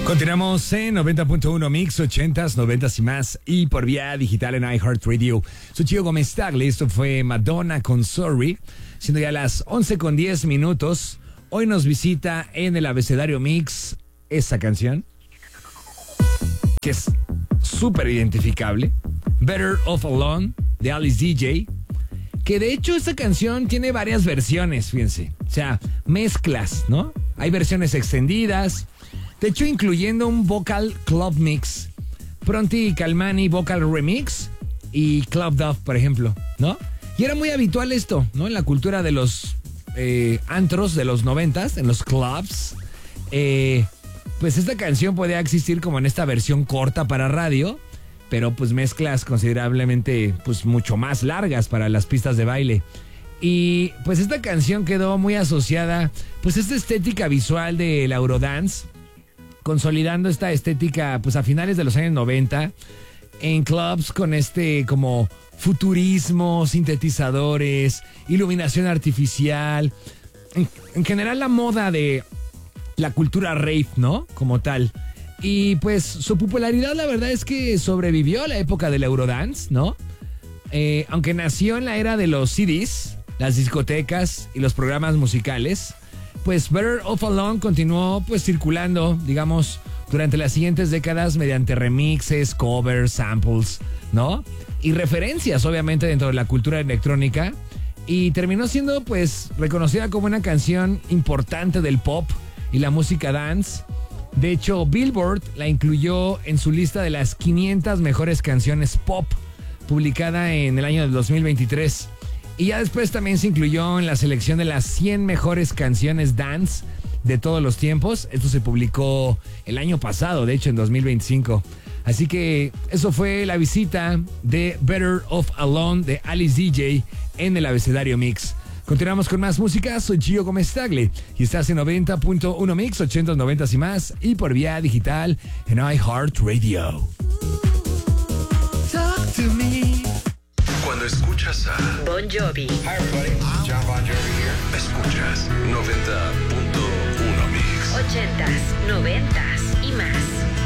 Continuamos en 90.1 Mix, 80s, 90s y más, y por vía digital en iHeartRadio. Soy Chio Gómez Tagle, esto fue Madonna con Sorry, siendo ya las 11:10. Hoy nos visita en el abecedario Mix esa canción, que es súper identificable, Better Off Alone, de Alice DJ, que de hecho esta canción tiene varias versiones, fíjense, o sea, mezclas, ¿no? Hay versiones extendidas, de hecho incluyendo un Vocal Club Mix, Pronti Calmani Vocal Remix y Club Duff, por ejemplo, ¿no? Y era muy habitual esto, ¿no? En la cultura de los antros de los 90s, en los clubs, pues esta canción podía existir como en esta versión corta para radio, pero pues mezclas considerablemente, pues mucho más largas para las pistas de baile. Y pues esta canción quedó muy asociada, pues esta estética visual del Eurodance, consolidando esta estética pues a finales de los años 90 en clubs con este como futurismo, sintetizadores, iluminación artificial, en general la moda de la cultura rave, ¿no? Como tal. Y pues su popularidad la verdad es que sobrevivió a la época del Eurodance, ¿no? Aunque nació en la era de los CDs, las discotecas y los programas musicales, pues Better Off Alone continuó pues circulando, digamos, durante las siguientes décadas mediante remixes, covers, samples, ¿no? Y referencias, obviamente, dentro de la cultura electrónica. Y terminó siendo pues reconocida como una canción importante del pop y la música dance. De hecho, Billboard la incluyó en su lista de las 500 mejores canciones pop, publicada en el año del 2023. Y ya después también se incluyó en la selección de las 100 mejores canciones dance de todos los tiempos. Esto se publicó el año pasado, de hecho en 2025. Así que eso fue la visita de Better Off Alone de Alice DJ en el abecedario Mix. Continuamos con más música, soy Gio Gómez Tagle y estás en 90.1 Mix, 80s, 90s y más, y por vía digital en iHeartRadio. Talk to me. Cuando escuchas a Bon Jovi. Hi everybody, John Bon Jovi here. Escuchas 90.1 Mix. 80s, 90s y más.